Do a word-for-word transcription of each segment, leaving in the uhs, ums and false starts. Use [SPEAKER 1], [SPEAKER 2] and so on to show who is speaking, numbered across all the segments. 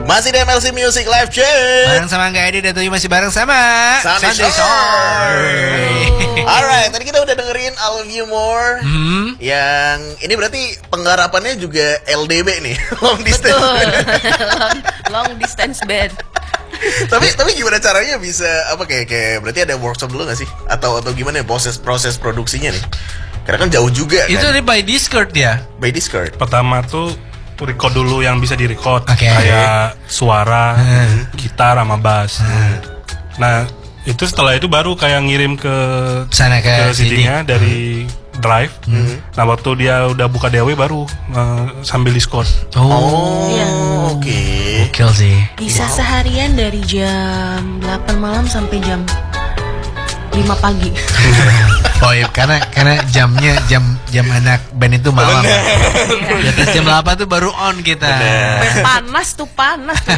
[SPEAKER 1] Masih di M L C Music Live Check.
[SPEAKER 2] Bareng sama Angga Edi dan Tuyu masih bareng sama
[SPEAKER 1] Sunday
[SPEAKER 2] Sunday
[SPEAKER 1] Shore. Alright, tadi kita udah dengerin I Love You More.
[SPEAKER 2] Hmm.
[SPEAKER 1] Yang ini berarti penggarapannya juga L D B nih, long distance.
[SPEAKER 3] long, long distance band.
[SPEAKER 1] tapi tapi gimana caranya bisa apa kayak kayak berarti ada workshop dulu nggak sih? Atau atau gimana proses proses produksinya nih? Karena kan jauh juga kan.
[SPEAKER 2] Itu dari by Discord ya.
[SPEAKER 1] By Discord.
[SPEAKER 4] Pertama tuh record dulu yang bisa direcord,
[SPEAKER 2] okay.
[SPEAKER 4] kayak suara, hmm. gitar sama bass. Hmm. Nah itu setelah itu baru kayak ngirim ke
[SPEAKER 2] sana ke,
[SPEAKER 4] ke C D-nya C D. Dari hmm. drive. Hmm. Nah waktu dia udah buka D A W baru uh, sambil Discord.
[SPEAKER 2] Oh,
[SPEAKER 1] oh
[SPEAKER 3] iya.
[SPEAKER 1] Oke. Okay.
[SPEAKER 2] Gokil sih.
[SPEAKER 3] Bisa wow. seharian dari jam delapan malam sampai jam lima pagi.
[SPEAKER 2] Oh iya, karena karena jamnya jam jam anak band itu malam. Di atas jam delapan tuh baru on kita.
[SPEAKER 3] Panas tuh panas tuh.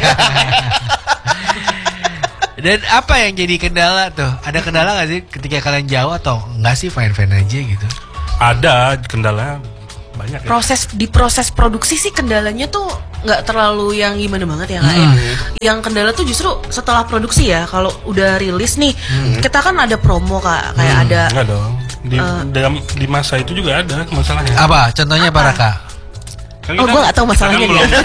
[SPEAKER 2] Dan apa yang jadi kendala tuh? Ada kendala nggak sih ketika kalian jauh atau nggak sih fine fine aja gitu?
[SPEAKER 4] Ada kendala banyak.
[SPEAKER 3] Proses ya. Di proses produksi sih kendalanya tuh nggak terlalu yang gimana banget ya kak
[SPEAKER 2] hmm.
[SPEAKER 3] ya. Yang kendala tuh justru setelah produksi ya. Kalau udah rilis nih, hmm. kita kan ada promo kak, kayak hmm. ada.
[SPEAKER 4] Enggak dong. Di, uh, dalam di masa itu juga ada masalahnya.
[SPEAKER 2] Apa? Contohnya apa, Raka?
[SPEAKER 4] Kan
[SPEAKER 3] oh, gue gak tahu masalahnya
[SPEAKER 4] kan
[SPEAKER 3] dia.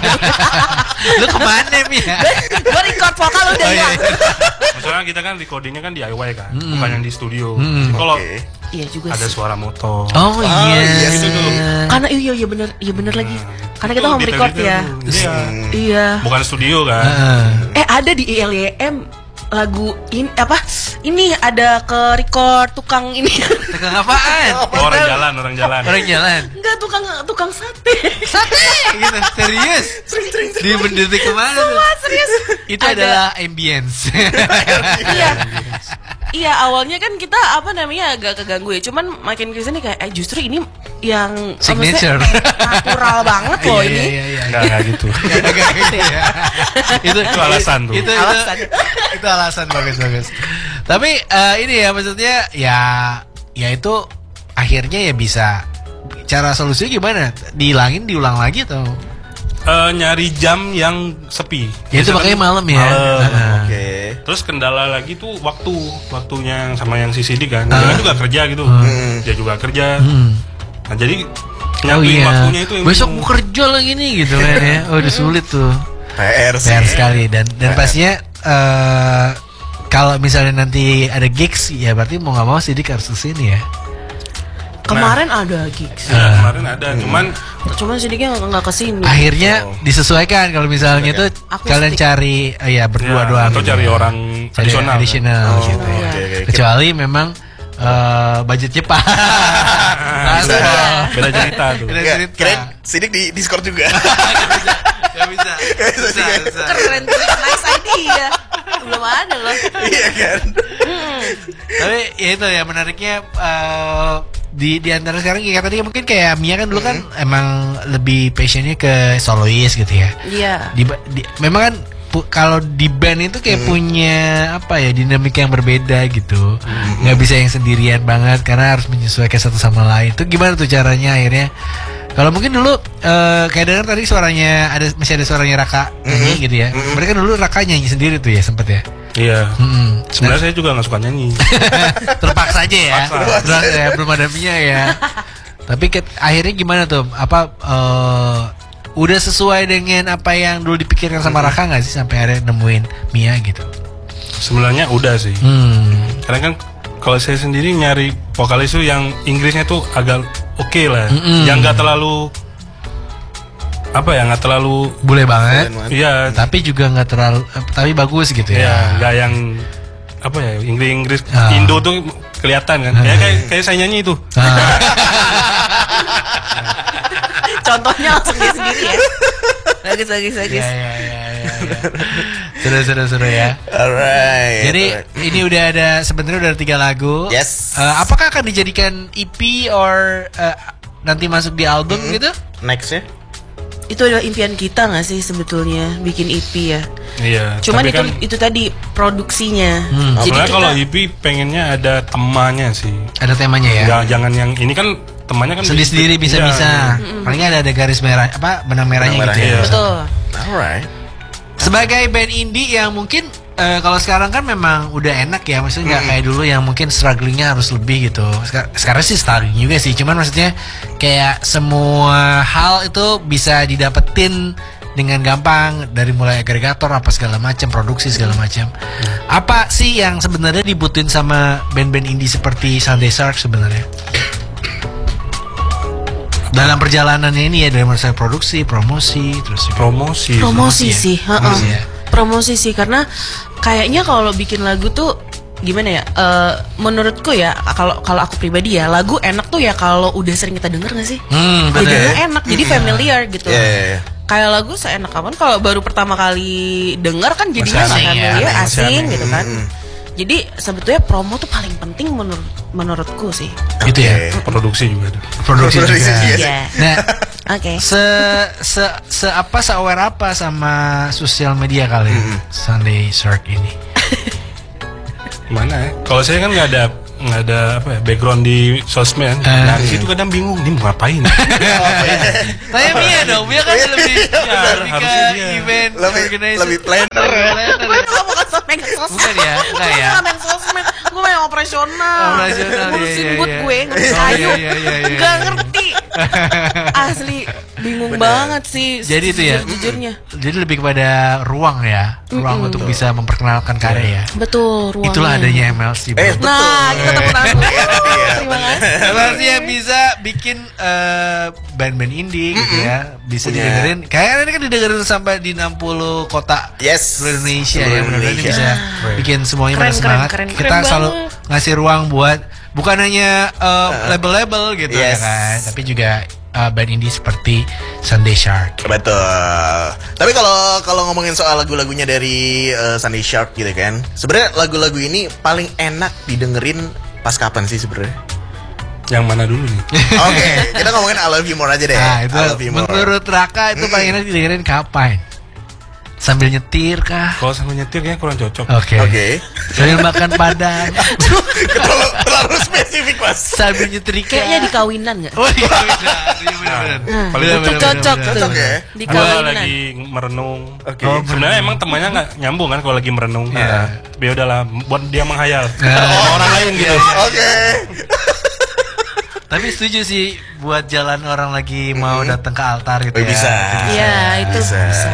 [SPEAKER 2] Lu kemana, Mia?
[SPEAKER 3] Gue record vokal udah
[SPEAKER 2] oh,
[SPEAKER 3] hilang.
[SPEAKER 2] iya.
[SPEAKER 4] Masalahnya kita kan recordingnya kan D I Y kan,
[SPEAKER 2] hmm.
[SPEAKER 4] bukan yang di studio.
[SPEAKER 2] Hmm.
[SPEAKER 4] Kalau
[SPEAKER 1] okay.
[SPEAKER 3] iya juga
[SPEAKER 4] ada
[SPEAKER 3] sih.
[SPEAKER 4] suara motor.
[SPEAKER 2] Oh iya.
[SPEAKER 1] iya
[SPEAKER 4] gitu dulu.
[SPEAKER 3] Karena iya iya benar, iya benar lagi.
[SPEAKER 4] Nah,
[SPEAKER 3] karena kita home record ya.
[SPEAKER 4] Iya.
[SPEAKER 3] Iya.
[SPEAKER 4] Bukan studio kan.
[SPEAKER 2] Uh.
[SPEAKER 3] Eh ada di I L Y M lagu ini apa? Ini ada ke record tukang ini.
[SPEAKER 2] Tukang apaan?
[SPEAKER 4] Oh, orang jalan, orang jalan.
[SPEAKER 2] Orang jalan.
[SPEAKER 3] Enggak tukang tukang sate.
[SPEAKER 2] Sate gitu. Serius? Di mendetik kemana tuh?
[SPEAKER 3] Wah, serius.
[SPEAKER 2] Itu ada. Adalah ambience.
[SPEAKER 3] Iya. Iya, awalnya kan kita apa namanya agak keganggu ya. Cuman makin kesini kayak eh, justru ini yang
[SPEAKER 2] signature
[SPEAKER 3] natural banget loh ini.
[SPEAKER 4] Iya, iya, iya. Enggak, enggak gitu.
[SPEAKER 2] Enggak gitu ya. Itu
[SPEAKER 4] itu alasan tuh.
[SPEAKER 2] Itu
[SPEAKER 3] alasan.
[SPEAKER 2] Itu, itu alasan bagus-bagus. Tapi uh, ini ya maksudnya ya ya itu akhirnya ya bisa cara solusinya gimana? Dihilangin, diulang lagi atau
[SPEAKER 4] uh, nyari jam yang sepi.
[SPEAKER 2] Ya itu makanya malam ya.
[SPEAKER 4] Malam.
[SPEAKER 2] Uh-huh.
[SPEAKER 1] Oke. Okay.
[SPEAKER 4] Terus kendala lagi tuh waktu, waktunya sama yang si Sidik kan. Dia
[SPEAKER 2] uh.
[SPEAKER 4] kan juga kerja gitu.
[SPEAKER 1] Hmm.
[SPEAKER 4] Dia juga kerja.
[SPEAKER 2] Hmm.
[SPEAKER 4] Nah, jadi
[SPEAKER 2] oh iya.
[SPEAKER 4] waktunya itu yang
[SPEAKER 2] besok mau kerja lagi nih gitu kan ya. Oh udah sulit tuh.
[SPEAKER 1] P R sih.
[SPEAKER 2] P R sekali dan dan pastinya uh, kalau misalnya nanti ada gigs ya berarti mau nggak mau Sidik harus kesini ya.
[SPEAKER 3] Kemarin nah, ada gigs.
[SPEAKER 4] Ya, uh, kemarin ada, hmm. cuman
[SPEAKER 3] cuman Sidiknya nggak kesini.
[SPEAKER 2] Akhirnya oh. disesuaikan kalau misalnya itu kalian
[SPEAKER 3] stick.
[SPEAKER 2] cari uh, ya berdua ya, doang.
[SPEAKER 4] Atau gitu. Cari orang
[SPEAKER 2] cari
[SPEAKER 4] additional,
[SPEAKER 2] additional
[SPEAKER 1] kan?
[SPEAKER 2] gitu.
[SPEAKER 1] Oh,
[SPEAKER 2] ya.
[SPEAKER 1] okay, okay.
[SPEAKER 2] Kecuali memang uh, budgetnya pas.
[SPEAKER 4] Beda cerita tuh.
[SPEAKER 2] Beda cerita.
[SPEAKER 1] Keren, Sidik di Discord juga.
[SPEAKER 2] Gak bisa. Gak bisa. Bisa, bisa.
[SPEAKER 3] Keren tuh, nice idea. Belum ada loh.
[SPEAKER 1] Iya kan.
[SPEAKER 3] Hmm.
[SPEAKER 2] Tapi ya itu ya menariknya uh, di di antara sekarang kayak tadi mungkin kayak Mia kan dulu kan mm-hmm. emang lebih passionnya ke solois gitu ya.
[SPEAKER 3] Iya.
[SPEAKER 2] Di, di, memang kan pu, kalau di band itu kayak mm-hmm. punya apa ya dinamika yang berbeda gitu. Mm-hmm. Nggak bisa yang sendirian banget karena harus menyesuaikan satu sama lain. Itu gimana tuh caranya akhirnya? Kalau mungkin dulu uh, kayak dengar tadi suaranya ada masih ada suaranya Raka nyanyi mm-hmm. gitu ya. Mm-hmm. Mereka dulu Raka nyanyi sendiri tuh ya sempet ya.
[SPEAKER 4] Iya.
[SPEAKER 2] Hmm.
[SPEAKER 4] Sebenarnya
[SPEAKER 2] nah.
[SPEAKER 4] saya juga nggak suka nyanyi.
[SPEAKER 2] Terpaksa aja ya.
[SPEAKER 4] Terpaksa.
[SPEAKER 2] ya. Belum ada Mia ya. Tapi ke, akhirnya gimana tuh? Apa uh, udah sesuai dengan apa yang dulu dipikirkan sama Raka nggak sih sampai akhirnya nemuin Mia gitu?
[SPEAKER 4] Sebenarnya udah sih.
[SPEAKER 2] Hmm.
[SPEAKER 4] Karena kan kalau saya sendiri nyari vokalis itu yang Inggrisnya tuh agak oke okay lah,
[SPEAKER 2] Mm-mm.
[SPEAKER 4] yang nggak terlalu apa ya, nggak terlalu
[SPEAKER 2] bule banget.
[SPEAKER 4] Iya.
[SPEAKER 2] Tapi juga nggak terlalu, tapi bagus gitu ya.
[SPEAKER 4] Iya, nggak yang apa ya Inggris Inggris
[SPEAKER 2] ah.
[SPEAKER 4] Indo tuh kelihatan kan.
[SPEAKER 2] Ah.
[SPEAKER 4] Ya kayak kayak saya nyanyi itu.
[SPEAKER 2] Ah.
[SPEAKER 3] Contohnya langsung dia sendiri ya. Bagus bagus bagus.
[SPEAKER 2] Ya, ya, ya, ya, ya. Seru seru seru ya.
[SPEAKER 1] Alright.
[SPEAKER 2] Jadi
[SPEAKER 1] alright.
[SPEAKER 2] ini udah ada sebenarnya udah ada tiga lagu.
[SPEAKER 1] Yes.
[SPEAKER 2] Uh, apakah akan dijadikan E P or uh, nanti masuk di album mm-hmm. gitu?
[SPEAKER 1] Next ya.
[SPEAKER 3] Itu adalah impian kita nggak sih sebetulnya bikin E P ya.
[SPEAKER 4] Iya.
[SPEAKER 3] Cuman itu
[SPEAKER 4] kan,
[SPEAKER 3] itu tadi produksinya.
[SPEAKER 2] Hmm.
[SPEAKER 3] Jadi
[SPEAKER 4] sebenarnya
[SPEAKER 3] kita,
[SPEAKER 4] kalau E P pengennya ada temanya sih.
[SPEAKER 2] Ada temanya ya.
[SPEAKER 4] Nggak, jangan yang ini kan temannya kan
[SPEAKER 2] sendiri-sendiri bisa-bisa.
[SPEAKER 4] Ya.
[SPEAKER 2] Paling ada ada garis merah apa benang merahnya
[SPEAKER 1] Benang
[SPEAKER 2] gitu
[SPEAKER 1] merahnya.
[SPEAKER 2] ya.
[SPEAKER 3] betul.
[SPEAKER 1] Alright.
[SPEAKER 2] Sebagai band indie yang mungkin eh, kalau sekarang kan memang udah enak ya, maksudnya nggak kayak dulu yang mungkin strugglingnya harus lebih gitu. Sekar- sekarang sih struggling juga sih, cuman maksudnya kayak semua hal itu bisa didapetin dengan gampang dari mulai agregator apa segala macam, produksi segala macam. Apa sih yang sebenarnya dibutuhin sama band-band indie seperti Sunday Shark sebenarnya? Dalam perjalanannya ini ya, dari mulai produksi, promosi, terus juga
[SPEAKER 4] Promosi.
[SPEAKER 3] Promosi
[SPEAKER 2] ya.
[SPEAKER 3] sih, heeh.
[SPEAKER 2] Promosi ya.
[SPEAKER 3] Promosi sih karena kayaknya kalau bikin lagu tuh gimana ya? Eh, menurutku ya, kalau kalau aku pribadi ya, lagu enak tuh ya kalau udah sering kita denger nggak sih?
[SPEAKER 2] Hmm,
[SPEAKER 3] Jadi
[SPEAKER 2] bener.
[SPEAKER 3] enak, jadi familiar gitu.
[SPEAKER 1] Iya, iya, iya.
[SPEAKER 3] Kayak lagu seenak kapan kalau baru pertama kali denger kan jadinya
[SPEAKER 2] Masih
[SPEAKER 3] nggak
[SPEAKER 2] asing ya,
[SPEAKER 3] familiar,
[SPEAKER 4] masih
[SPEAKER 3] asing
[SPEAKER 4] aneh.
[SPEAKER 3] gitu kan. Jadi sebetulnya promo tuh paling penting menurut menurutku sih.
[SPEAKER 2] Gitu ya.
[SPEAKER 1] Oke.
[SPEAKER 4] Produksi juga ada.
[SPEAKER 2] Produksi juga.
[SPEAKER 1] Produksi, iya.
[SPEAKER 3] Iya.
[SPEAKER 2] Nah,
[SPEAKER 3] Oke.
[SPEAKER 2] se se se apa se aware apa sama sosial media kali Sunday Shark ini?
[SPEAKER 4] Mana ya? Kalau saya kan nggak ada nggak ada apa ya, background di sosmed.
[SPEAKER 2] Eh.
[SPEAKER 4] Nah, di situ kadang bingung nih mau ngapain.
[SPEAKER 2] Tanya Mia dong, Mia kan lebih
[SPEAKER 4] Iya,
[SPEAKER 2] lebih ke
[SPEAKER 4] harusnya dia.
[SPEAKER 2] event
[SPEAKER 1] Lebih
[SPEAKER 2] organizer.
[SPEAKER 1] lebih planner.
[SPEAKER 3] Gue tuh bukan sosmed, sosmed.
[SPEAKER 2] Bukan ya, enggak ya.
[SPEAKER 3] Gue yang sosmed, gue yang operasional.
[SPEAKER 2] Operasional, iya,
[SPEAKER 3] Ngurusin
[SPEAKER 2] iya,
[SPEAKER 3] but
[SPEAKER 2] iya.
[SPEAKER 3] gue, ngurusin
[SPEAKER 2] Oh,
[SPEAKER 3] kayu.
[SPEAKER 2] iya, iya, iya, iya,
[SPEAKER 3] Gak
[SPEAKER 2] iya.
[SPEAKER 3] ngerti. Asli, bingung
[SPEAKER 1] Bener.
[SPEAKER 3] banget sih.
[SPEAKER 2] Jadi itu ya.
[SPEAKER 3] Jujurnya.
[SPEAKER 2] Jadi lebih kepada ruang ya, ruang untuk bisa memperkenalkan karya ya.
[SPEAKER 3] Betul, ruangnya.
[SPEAKER 2] Itulah adanya M L C.
[SPEAKER 1] Eh,
[SPEAKER 2] bro.
[SPEAKER 3] Nah, kita tepuk tangan.
[SPEAKER 1] Iya,
[SPEAKER 3] Terima
[SPEAKER 1] bener.
[SPEAKER 3] kasih.
[SPEAKER 2] M L C yang bisa bikin eh, band-band indie gitu ya, bisa
[SPEAKER 1] Punya-
[SPEAKER 2] didengerin. Kayaknya ini kan didengerin sampai di enam puluh kota
[SPEAKER 1] Yes.
[SPEAKER 2] seluruh Indonesia
[SPEAKER 1] Seluruh
[SPEAKER 2] ya, mudah-mudahan ini
[SPEAKER 1] Indonesia.
[SPEAKER 2] bisa bikin semuanya
[SPEAKER 3] Keren,
[SPEAKER 2] pada
[SPEAKER 3] keren,
[SPEAKER 2] semangat.
[SPEAKER 3] keren,
[SPEAKER 2] Kita
[SPEAKER 3] keren
[SPEAKER 2] selalu
[SPEAKER 3] banget.
[SPEAKER 2] ngasih ruang buat bukan hanya eh, label-label gitu ya
[SPEAKER 1] Yes.
[SPEAKER 2] kan, tapi juga eh, band indie seperti Sunday Shark.
[SPEAKER 1] Betul. Tapi kalau kalau ngomongin soal lagu-lagunya dari uh, Sunday Shark gitu kan, sebenarnya lagu-lagu ini paling enak didengerin pas kapan sih sebenarnya?
[SPEAKER 4] Yang mana dulu nih?
[SPEAKER 1] Oke, kita ngomongin I Love You More aja deh.
[SPEAKER 2] Nah, itu
[SPEAKER 1] I Love You More.
[SPEAKER 2] menurut Raka itu paling enak didengerin kapan? Sambil nyetir kah?
[SPEAKER 4] Kalau sambil nyetir kayaknya kurang cocok.
[SPEAKER 2] Oke.
[SPEAKER 1] Oke.
[SPEAKER 2] Sambil makan padang.
[SPEAKER 1] terlalu, terlalu spesifik mas.
[SPEAKER 2] Sambil nyetrika.
[SPEAKER 3] Kayaknya di kawinan nggak?
[SPEAKER 2] Oh iya benar, iya benar.
[SPEAKER 3] Nah,
[SPEAKER 4] paling
[SPEAKER 3] itu
[SPEAKER 2] benar,
[SPEAKER 3] cocok
[SPEAKER 2] benar,
[SPEAKER 3] tuh.
[SPEAKER 1] Cocok ya?
[SPEAKER 3] Di
[SPEAKER 4] Gua
[SPEAKER 3] kawinan.
[SPEAKER 4] lagi merenung.
[SPEAKER 1] Oke.
[SPEAKER 2] Oh,
[SPEAKER 4] Sebenarnya emang temannya nggak nyambung kan kalau lagi merenung.
[SPEAKER 2] Iya.
[SPEAKER 4] Nah, ya udahlah, buat dia menghayal.
[SPEAKER 2] Nah,
[SPEAKER 4] Sama orang lain gitu.
[SPEAKER 1] Oke.
[SPEAKER 2] tapi setuju sih buat jalan orang lagi mau datang ke altar gitu
[SPEAKER 1] Oh,
[SPEAKER 2] ya.
[SPEAKER 1] bisa.
[SPEAKER 3] Iya, itu
[SPEAKER 1] Bisa.
[SPEAKER 3] bisa.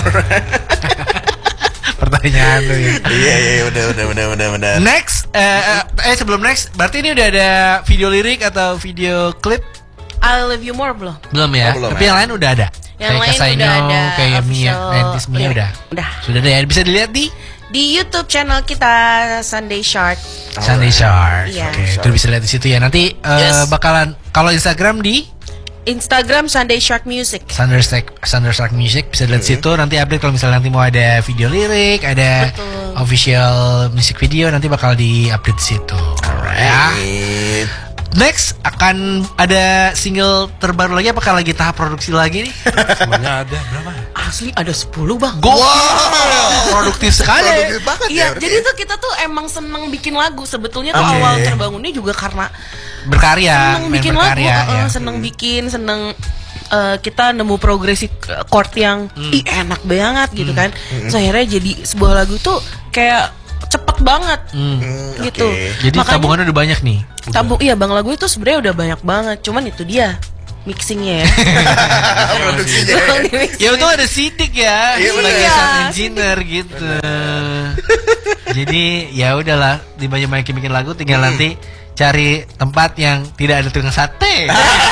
[SPEAKER 2] Pertanyaan tuh ya.
[SPEAKER 1] Iya iya udah udah udah udah udah.
[SPEAKER 2] Next, eh, eh, eh sebelum next, berarti ini udah ada video lirik atau video klip?
[SPEAKER 3] I Love You More belum?
[SPEAKER 2] Belum ya?
[SPEAKER 1] Oh, belum
[SPEAKER 2] Tapi
[SPEAKER 1] ya.
[SPEAKER 2] yang lain udah ada.
[SPEAKER 3] Yang
[SPEAKER 2] kayak
[SPEAKER 3] lain
[SPEAKER 2] Kasaino,
[SPEAKER 3] udah ada
[SPEAKER 2] kayak Mia,
[SPEAKER 3] official
[SPEAKER 2] Nentis Mia
[SPEAKER 3] lirik.
[SPEAKER 2] udah.
[SPEAKER 3] Udah.
[SPEAKER 2] Sudah ada ya, bisa dilihat di
[SPEAKER 3] Di YouTube channel kita Sunday Shark.
[SPEAKER 2] Sunday Shark.
[SPEAKER 3] Iya.
[SPEAKER 2] Oke, itu bisa lihat di situ ya. Nanti eh,
[SPEAKER 3] Yes.
[SPEAKER 2] bakalan kalau Instagram di
[SPEAKER 3] Instagram Sunday Shark Music.
[SPEAKER 2] Thunder Shark, Thunder Shark Music bisa lihat situ. Nanti update kalau misalnya nanti mau ada video lirik, ada
[SPEAKER 3] Betul.
[SPEAKER 2] official music video, nanti bakal di update di situ. Ya.
[SPEAKER 1] Alright.
[SPEAKER 2] Next akan ada single terbaru lagi. Apakah lagi tahap produksi lagi nih?
[SPEAKER 4] Semuanya ada berapa?
[SPEAKER 3] Asli ada sepuluh bang.
[SPEAKER 2] Go, produktif sekali.
[SPEAKER 1] Produktif banget ya.
[SPEAKER 3] Iya,
[SPEAKER 1] berarti
[SPEAKER 3] jadi
[SPEAKER 1] ya.
[SPEAKER 3] tuh kita tuh emang seneng bikin lagu. Sebetulnya tuh
[SPEAKER 1] Oke.
[SPEAKER 3] awal terbangunnya juga karena
[SPEAKER 2] Berkarya,
[SPEAKER 3] seneng
[SPEAKER 2] main
[SPEAKER 3] bikin lagu,
[SPEAKER 2] berkarya.
[SPEAKER 3] uh,
[SPEAKER 2] Ya.
[SPEAKER 3] seneng bikin, seneng uh, kita nemu progresi chord yang ih enak banget gitu kan. Terus akhirnya jadi sebuah lagu tuh kayak cepet banget
[SPEAKER 2] Hmm.
[SPEAKER 1] Hmm,
[SPEAKER 3] gitu.
[SPEAKER 1] oke.
[SPEAKER 2] Jadi
[SPEAKER 3] Makanya-
[SPEAKER 2] tabungannya udah banyak nih.
[SPEAKER 3] Tabung iya bang lagu itu sebenarnya udah banyak banget. Cuman itu dia mixingnya ya.
[SPEAKER 1] Produksinya.
[SPEAKER 2] Ya untung ada sidik ya,
[SPEAKER 1] Iya,
[SPEAKER 2] sebagai
[SPEAKER 3] bener.
[SPEAKER 2] sound engineer gitu. Jadi ya udahlah, dibanyak-banyakin bikin lagu, tinggal nanti cari tempat yang tidak ada tukang sate.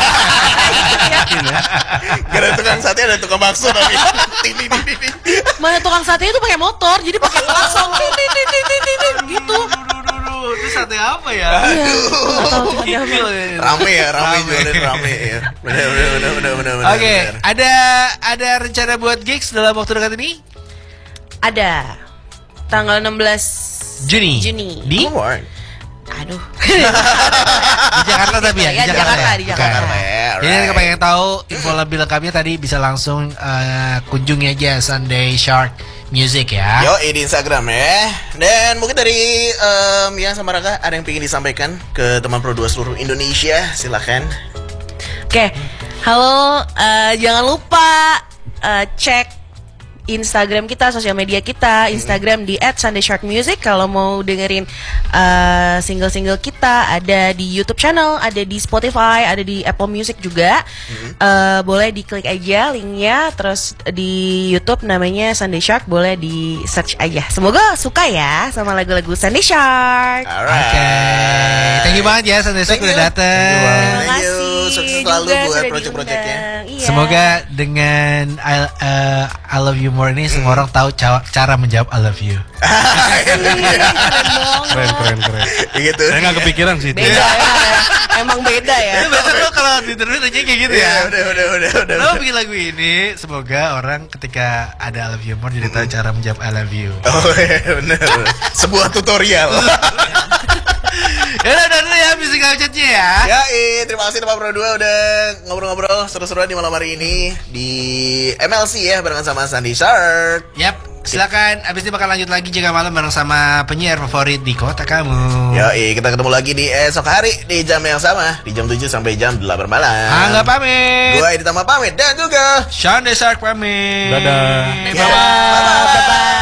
[SPEAKER 1] Gak ada tukang sate, ada tukang bakso tapi. Ting, ting, ting, ting, ting.
[SPEAKER 3] Mana tukang sate itu pakai motor, jadi pakai klakson tit, tit, tit, tit, tit, tit, gitu.
[SPEAKER 2] Itu sate apa ya?
[SPEAKER 3] Iya. Nggak tahu sate apa.
[SPEAKER 1] Rame ya, rame jualan rame ya. Bener bener bener bener bener. bener,
[SPEAKER 2] Oke,
[SPEAKER 1] bener.
[SPEAKER 2] ada ada rencana buat gigs dalam waktu dekat ini?
[SPEAKER 3] Ada tanggal enam belas
[SPEAKER 2] Juni.
[SPEAKER 3] Juni.
[SPEAKER 2] Di
[SPEAKER 1] Come on.
[SPEAKER 3] Aduh.
[SPEAKER 2] di Jakarta tapi ya,
[SPEAKER 3] Ya,
[SPEAKER 2] di
[SPEAKER 3] di
[SPEAKER 2] Jakarta.
[SPEAKER 3] Jakarta,
[SPEAKER 2] ya?
[SPEAKER 3] di Jakarta.
[SPEAKER 2] Bukan.
[SPEAKER 1] Ya,
[SPEAKER 2] Jadi
[SPEAKER 1] alright.
[SPEAKER 2] kalau pengen tahu info lebih lengkapnya tadi bisa langsung eh, kunjungi aja Sunday Shark Music ya.
[SPEAKER 1] Yo, di Instagram ya. Dan mungkin dari um, Mia sama Raka ada yang ingin disampaikan ke teman Pro dua seluruh Indonesia, silakan.
[SPEAKER 3] Oke, halo, eh, jangan lupa eh, cek Instagram kita, sosial media kita. Instagram di at sunday shark music. Kalau mau dengerin uh, single-single kita, ada di YouTube channel, ada di Spotify, ada di Apple Music juga. Uh, boleh diklik aja linknya. Terus di YouTube namanya Sunday Shark, boleh di search aja. Semoga suka ya sama lagu-lagu Sunday Shark.
[SPEAKER 1] Alright.
[SPEAKER 2] Oke, thank you banget ya Sunday Shark
[SPEAKER 1] Thank
[SPEAKER 2] udah
[SPEAKER 1] you.
[SPEAKER 2] dateng.
[SPEAKER 3] Terima
[SPEAKER 1] Thank you.
[SPEAKER 3] kasih
[SPEAKER 1] Sukses selalu
[SPEAKER 3] juga
[SPEAKER 1] buat
[SPEAKER 3] sudah
[SPEAKER 1] project-projectnya.
[SPEAKER 3] diundang. Iya.
[SPEAKER 2] Semoga dengan I, uh, I love you more ini semua orang tahu ca- cara menjawab I love you.
[SPEAKER 3] Keren banget.
[SPEAKER 4] Keren keren keren.
[SPEAKER 1] Gitu.
[SPEAKER 4] Saya nggak kepikiran sih. itu.
[SPEAKER 3] Beda ya. Emang beda ya.
[SPEAKER 2] Itu biasa lo kalau di interview aja kayak gitu
[SPEAKER 1] Ya,
[SPEAKER 2] ya.
[SPEAKER 1] udah, udah, udah, udah.
[SPEAKER 2] Lo bikin lagu ini, semoga orang ketika ada I love you more jadi tahu cara menjawab I love you.
[SPEAKER 1] Oh iya bener. Sebuah tutorial.
[SPEAKER 2] Ya udah udah dulu ya musical chatnya ya.
[SPEAKER 1] Ya, eh, terima kasih Pak Pro dua udah ngobrol-ngobrol seru-seruan di malam hari ini di M L C ya barengan sama Sunday Shark.
[SPEAKER 2] Yap, silakan. Abis ini bakal lanjut lagi jaga malam bareng sama penyiar favorit di kota kamu.
[SPEAKER 1] Ya, eh, kita ketemu lagi di esok hari di jam yang sama di jam tujuh sampai jam delapan malam.
[SPEAKER 2] Angga pamit.
[SPEAKER 1] Gua Edi Tama pamit dan juga
[SPEAKER 2] Sunday Shark pamit.
[SPEAKER 4] Dadah.
[SPEAKER 1] Ya, bye-bye.